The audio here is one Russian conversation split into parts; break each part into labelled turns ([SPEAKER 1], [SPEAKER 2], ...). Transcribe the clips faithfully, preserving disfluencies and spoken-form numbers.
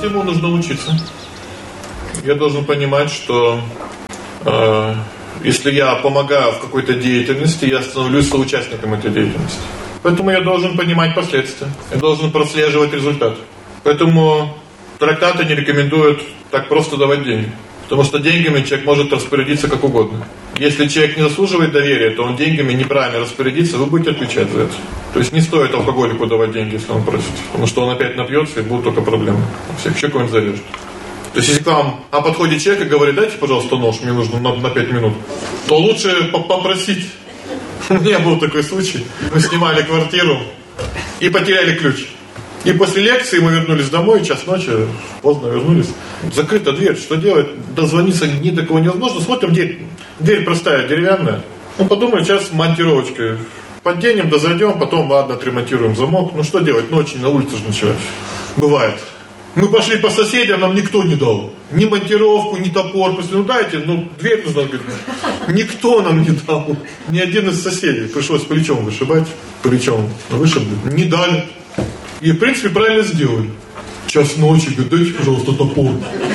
[SPEAKER 1] Всему нужно учиться. Я должен понимать, что э, если я помогаю в какой-то деятельности, я становлюсь соучастником этой деятельности. Поэтому я должен понимать последствия. Я должен прослеживать результат. Поэтому трактаты не рекомендуют так просто давать деньги. Потому что деньгами человек может распорядиться как угодно. Если человек не заслуживает доверия, то он деньгами неправильно распорядится, вы будете отвечать за это. То есть не стоит алкоголику давать деньги, если он просит. Потому что он опять напьется, и будут только проблемы. Всех еще кого-нибудь зарежет. То есть если к вам а подходит человек и говорит: дайте, пожалуйста, нож, мне нужно на, на пять минут, то лучше попросить. У меня был такой случай. Мы снимали квартиру и потеряли ключ. И после лекции мы вернулись домой, час ночи, поздно вернулись. Закрыта дверь, что делать? Дозвониться ни до кого невозможно. Смотрим, дверь, дверь простая, деревянная. Ну, подумали, сейчас монтировочкой подденем, да зайдем, потом, ладно, отремонтируем замок. Ну, что делать? Ночью на улице же ночевать. Бывает. Мы пошли по соседям, нам никто не дал. Ни монтировку, ни топор. После, ну, дайте, ну, дверь нужно, говорит. Никто нам не дал. Ни один из соседей. Пришлось плечом вышибать. Плечом вышибли. Не дали. И, в принципе, правильно сделали. Час ночи, говорит, дайте, пожалуйста, топор.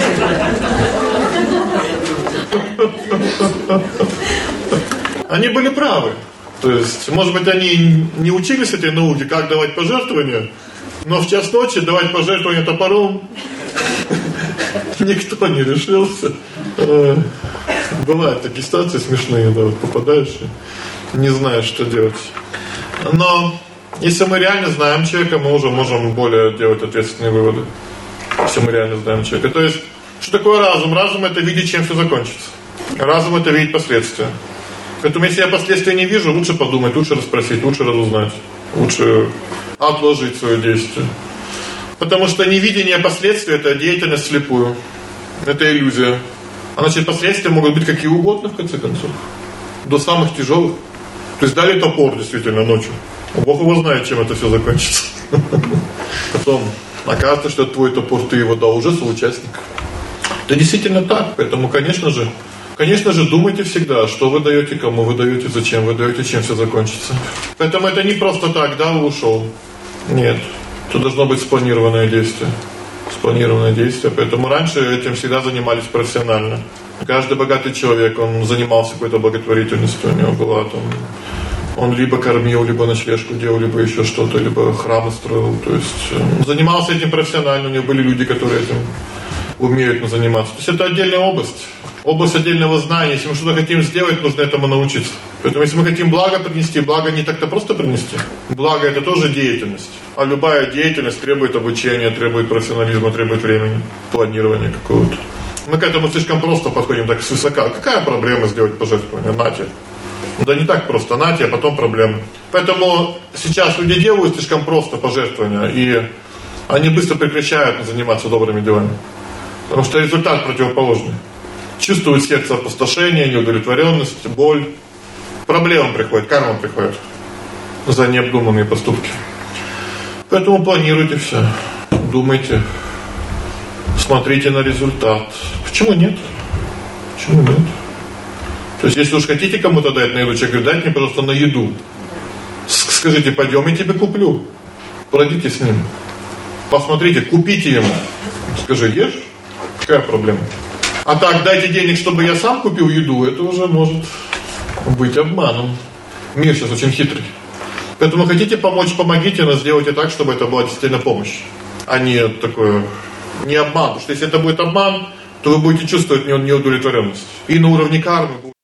[SPEAKER 1] Они были правы. То есть, может быть, они не учились этой науке, как давать пожертвования, но в час ночи давать пожертвования топором никто не решился. Бывают такие ситуации смешные, да, вот попадаешь и не знаешь, что делать. Но если мы реально знаем человека, мы уже можем более делать ответственные выводы. Если мы реально знаем человека. То есть, что такое разум? Разум — это видеть, чем все закончится. Разум — это видеть последствия. Поэтому, если я последствия не вижу, лучше подумать, лучше расспросить, лучше разузнать, лучше отложить свое действие. Потому что невидение последствий — это деятельность слепую. Это иллюзия. А значит, последствия могут быть какие угодно, в конце концов. До самых тяжелых. То есть дали топор действительно ночью. Бог его знает, чем это все закончится. Потом окажется, что твой топор, ты его дал, уже соучастник. Это действительно так. Поэтому, конечно же, конечно же, думайте всегда, что вы даете, кому вы даете, зачем вы даете, чем все закончится. Поэтому это не просто так, да, ушел. Нет. Это должно быть спланированное действие. Спланированное действие. Поэтому раньше этим всегда занимались профессионально. Каждый богатый человек, он занимался какой-то благотворительностью, у него была там... Он либо кормил, либо ночлежку делал, либо еще что-то, либо храмы строил. То есть он занимался этим профессионально, у него были люди, которые этим умеют заниматься. То есть это отдельная область. Область отдельного знания. Если мы что-то хотим сделать, нужно этому научиться. Поэтому если мы хотим благо принести, благо не так-то просто принести. Благо — это тоже деятельность. А любая деятельность требует обучения, требует профессионализма, требует времени, планирования какого-то. Мы к этому слишком просто подходим, так свысока. Какая проблема сделать пожертвование? Нате. Да не так просто, нате, а потом проблемы. Поэтому сейчас люди делают слишком просто пожертвования, и они быстро прекращают заниматься добрыми делами. Потому что результат противоположный. Чувствует сердце опустошение, неудовлетворенность, боль. Проблемы приходят, карма приходит за необдуманные поступки. Поэтому планируйте все, думайте, смотрите на результат. Почему нет? Почему нет? То есть, если уж хотите кому-то дать на еду, человек говорит: дайте мне, пожалуйста, на еду. Скажите: пойдем, я тебе куплю. Пройдите с ним. Посмотрите, купите ему. Скажи: ешь? Какая проблема? А так, дайте денег, чтобы я сам купил еду, это уже может быть обманом. Мир сейчас очень хитрый. Поэтому хотите помочь, помогите, но сделайте так, чтобы это была действительно помощь. А не такое, не обман. Потому что если это будет обман, то вы будете чувствовать неудовлетворенность. И на уровне кармы